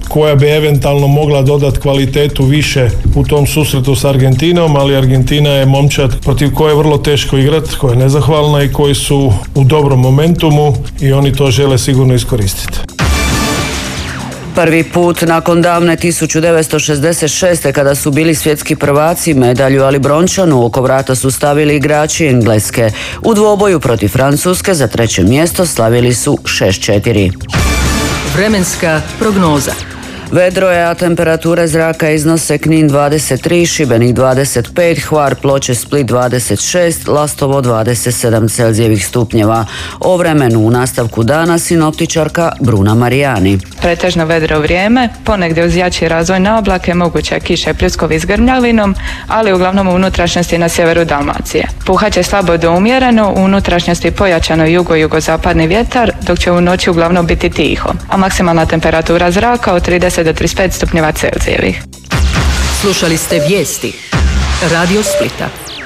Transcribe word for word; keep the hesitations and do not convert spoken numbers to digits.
koja bi eventualno mogla dodati kvalitetu više u tom susretu s Argentinom, ali Argentina je momčad protiv koje je vrlo teško igrati, koja je nezahvalna i koji su u dobrom momentumu i oni to žele sigurno iskoristiti. Prvi put nakon davne tisuću devetsto šezdeset šeste kada su bili svjetski prvaci, medalju ali brončanu oko vrata su stavili igrači Engleske. U dvoboju protiv Francuske za treće mjesto slavili su šest četiri. Vremenska prognoza. Vedro je, a temperature zraka iznose Knin dvadeset tri, Šibenik dvadeset pet, Hvar, Ploče, Split dvadeset šest, Lastovo dvadeset sedam Celzijevih stupnjeva. O vremenu u nastavku dana sinoptičarka Bruna Marijani. Pretežno vedro vrijeme, ponegdje uz jači razvoj na oblake, moguće kiše, pljuskovi s grmljavinom, ali uglavnom u unutrašnjosti na sjeveru Dalmacije. Puhaće slabo do umjereno, u unutrašnjosti pojačano jugo-jugozapadni vjetar, dok će u noći uglavnom biti tiho, a maksimalna temperatura zraka od trideset do trideset pet stupnjeva Celzijevih. Slušali ste vijesti Radio Splita.